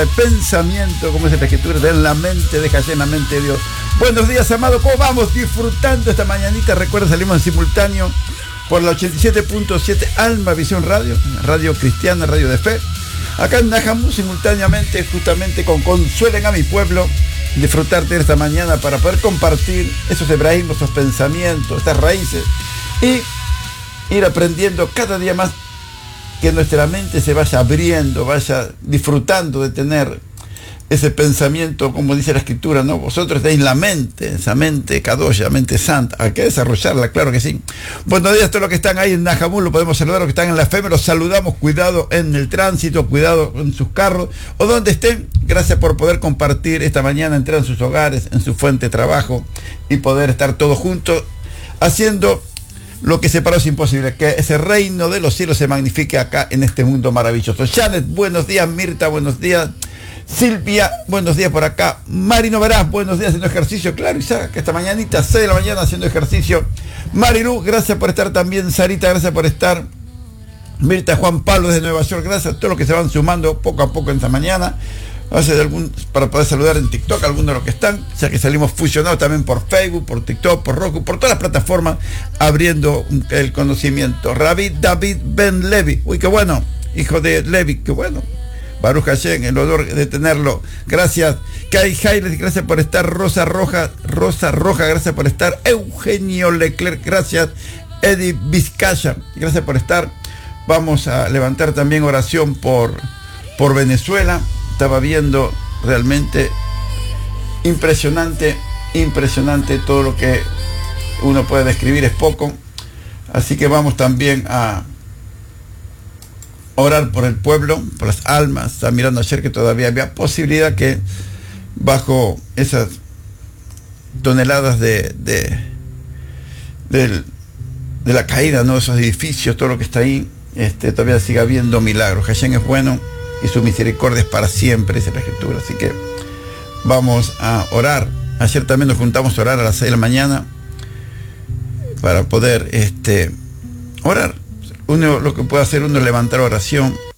El pensamiento, como dice la escritura, de la mente, deja en la mente de Dios. Buenos días, amado, ¿cómo vamos? Disfrutando esta mañanita. Recuerda, salimos en simultáneo por la 87.7 Alma Visión Radio, radio cristiana, radio de fe. Acá en Najamú, simultáneamente, justamente con Consuelen a mi pueblo, disfrutarte de esta mañana para poder compartir esos hebraísmos, esos pensamientos, estas raíces y ir aprendiendo cada día más, que nuestra mente se vaya abriendo, vaya disfrutando de tener ese pensamiento, como dice la escritura, ¿no? Vosotros tenéis la mente, esa mente kadoya, mente santa, hay que desarrollarla, claro que sí. Buenos días a todos los que están ahí en Najamú, lo podemos saludar, los que están en la FM, los saludamos, cuidado en el tránsito, cuidado en sus carros, o donde estén. Gracias por poder compartir esta mañana, entrar en sus hogares, en su fuente de trabajo, y poder estar todos juntos, haciendo lo que separó es imposible, que ese reino de los cielos se magnifique acá en este mundo maravilloso. Janet, buenos días. Mirta, buenos días. Silvia, buenos días por acá. Marino Verás, buenos días haciendo ejercicio. Claro, Isaac, que esta mañanita, 6 de la mañana haciendo ejercicio. Marilu, gracias por estar también. Sarita, gracias por estar. Mirta, Juan Pablo desde Nueva York, gracias a todos los que se van sumando poco a poco en esta mañana. Para poder saludar en TikTok a algunos de los que están, ya que salimos fusionados también por Facebook, por TikTok, por Roku, por todas las plataformas, abriendo el conocimiento. Rabbi David Ben Levi, uy, qué bueno, hijo de Levi, qué bueno. Baruch Hashem, el honor de tenerlo. Gracias. Kai Jailes, gracias por estar. Rosa Roja, gracias por estar. Eugenio Leclerc, gracias. Eddie Vizcaya, gracias por estar. Vamos a levantar también oración por Venezuela. Estaba viendo realmente impresionante todo lo que uno puede describir, es poco. Así que vamos también a orar por el pueblo, por las almas. Estaba mirando ayer que todavía había posibilidad que bajo esas toneladas de la caída, ¿no? Esos edificios, todo lo que está ahí, todavía siga habiendo milagros. Hashem es bueno y su misericordia es para siempre, dice la escritura. Así que vamos a orar. Ayer también nos juntamos a orar a las 6 de la mañana para poder orar. Uno, lo que puede hacer uno es levantar oración